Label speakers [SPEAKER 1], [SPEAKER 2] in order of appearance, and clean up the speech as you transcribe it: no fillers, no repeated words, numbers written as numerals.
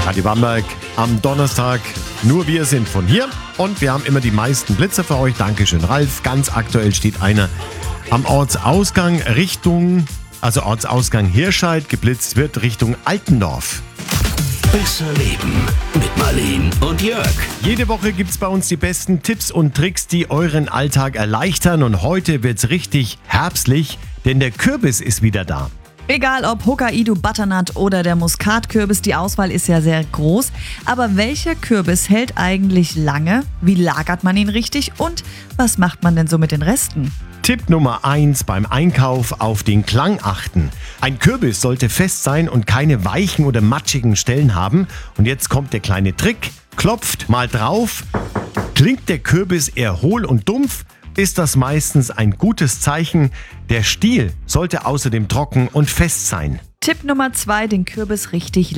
[SPEAKER 1] Radio Bamberg am Donnerstag. Nur wir sind von hier und wir haben immer die meisten Blitzer für euch. Dankeschön, Ralf. Ganz aktuell steht einer am Ortsausgang Ortsausgang Hirscheid. Geblitzt wird Richtung Altendorf.
[SPEAKER 2] Besser leben mit Marleen und Jörg.
[SPEAKER 1] Jede Woche gibt's bei uns die besten Tipps und Tricks, die euren Alltag erleichtern. Und heute wird's richtig herbstlich, denn der Kürbis ist wieder da.
[SPEAKER 3] Egal ob Hokkaido Butternut oder der Muskatkürbis, die Auswahl ist ja sehr groß. Aber welcher Kürbis hält eigentlich lange? Wie lagert man ihn richtig? Und was macht man denn so mit den Resten?
[SPEAKER 1] Tipp Nummer 1 beim Einkauf: auf den Klang achten. Ein Kürbis sollte fest sein und keine weichen oder matschigen Stellen haben. Und jetzt kommt der kleine Trick. Klopft mal drauf. Klingt der Kürbis eher hohl und dumpf, ist das meistens ein gutes Zeichen. Der Stiel sollte außerdem trocken und fest sein.
[SPEAKER 3] Tipp Nummer 2, den Kürbis richtig